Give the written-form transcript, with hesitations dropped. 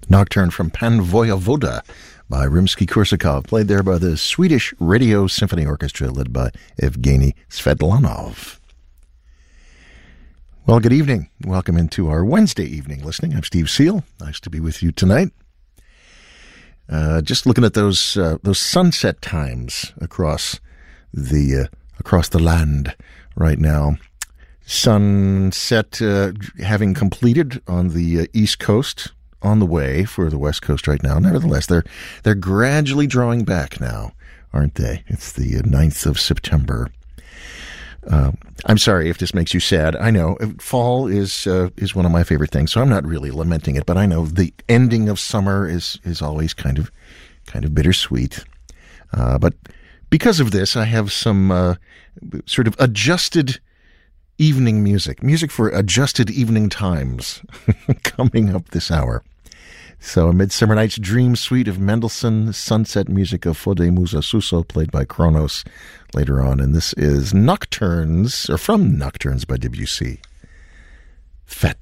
Nocturne from Pan Voyevoda by Rimsky-Korsakov, played there by the Swedish Radio Symphony Orchestra led by Evgeny Svedlanov. Well, good evening. Welcome into our Wednesday evening listening. I'm Steve Seal. Nice to be with you tonight. Just looking at those sunset times across the land right now. Sunset having completed on the East Coast, on the way for the West Coast right now. Nevertheless, they're gradually drawing back now, aren't they? It's the 9th of September. I'm sorry if this makes you sad. I know fall is one of my favorite things, so I'm not really lamenting it. But I know the ending of summer is always kind of bittersweet. But because of this, I have some sort of adjusted evening music for adjusted evening times coming up this hour. So, A Midsummer Night's Dream Suite of Mendelssohn, Sunset Music of Fode Musa Suso, played by Kronos later on. And this is Nocturnes, or from Nocturnes by Debussy. Fête.